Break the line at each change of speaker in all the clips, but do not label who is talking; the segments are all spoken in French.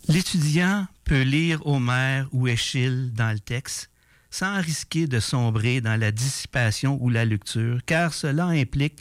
L'étudiant peut lire Homère ou Échille dans le texte sans risquer de sombrer dans la dissipation ou la lecture, car cela implique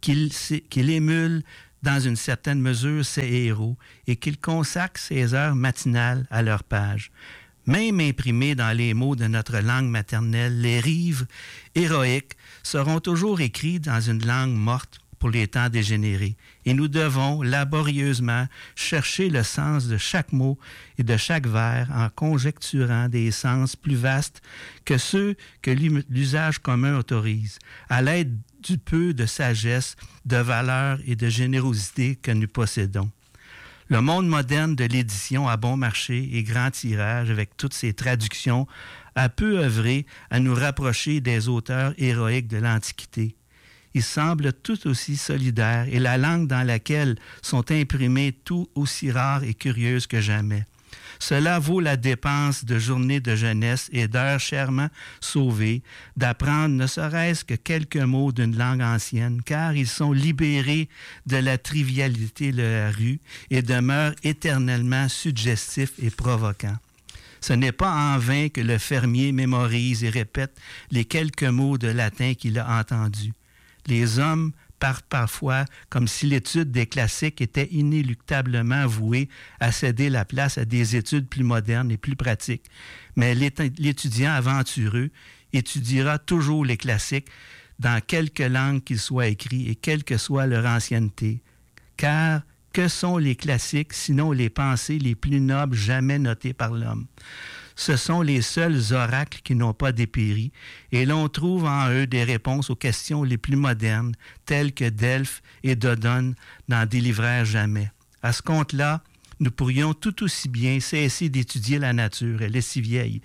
qu'il émule dans une certaine mesure ses héros et qu'il consacre ses heures matinales à leurs pages. Même imprimés dans les mots de notre langue maternelle, les rives héroïques seront toujours écrits dans une langue morte pour les temps dégénérés. Et nous devons laborieusement chercher le sens de chaque mot et de chaque vers en conjecturant des sens plus vastes que ceux que l'usage commun autorise, à l'aide du peu de sagesse, de valeur et de générosité que nous possédons. Le monde moderne de l'édition à bon marché et grand tirage, avec toutes ses traductions, a peu œuvré à nous rapprocher des auteurs héroïques de l'Antiquité. Ils semblent tout aussi solidaires et la langue dans laquelle sont imprimées tout aussi rares et curieuses que jamais. Cela vaut la dépense de journées de jeunesse et d'heures chèrement sauvées d'apprendre ne serait-ce que quelques mots d'une langue ancienne, car ils sont libérés de la trivialité de la rue et demeurent éternellement suggestifs et provocants. Ce n'est pas en vain que le fermier mémorise et répète les quelques mots de latin qu'il a entendus. Les hommes partent parfois comme si l'étude des classiques était inéluctablement vouée à céder la place à des études plus modernes et plus pratiques. Mais l'étudiant aventureux étudiera toujours les classiques dans quelque langue qu'ils soient écrits et quelle que soit leur ancienneté. Car que sont les classiques sinon les pensées les plus nobles jamais notées par l'homme? Ce sont les seuls oracles qui n'ont pas dépéri, et l'on trouve en eux des réponses aux questions les plus modernes, telles que Delphes et Dodone n'en délivrèrent jamais. À ce compte-là, nous pourrions tout aussi bien cesser d'étudier la nature, elle est si vieille.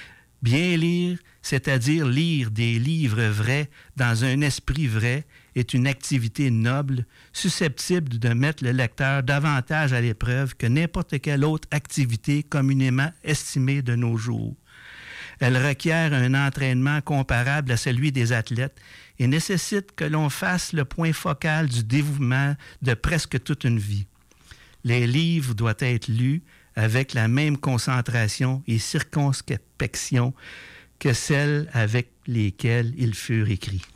Bien lire, c'est-à-dire lire des livres vrais dans un esprit vrai, est une activité noble, susceptible de mettre le lecteur davantage à l'épreuve que n'importe quelle autre activité communément estimée de nos jours. Elle requiert un entraînement comparable à celui des athlètes et nécessite que l'on fasse le point focal du dévouement de presque toute une vie. Les livres doivent être lus avec la même concentration et circonspection que celles avec lesquelles ils furent écrits.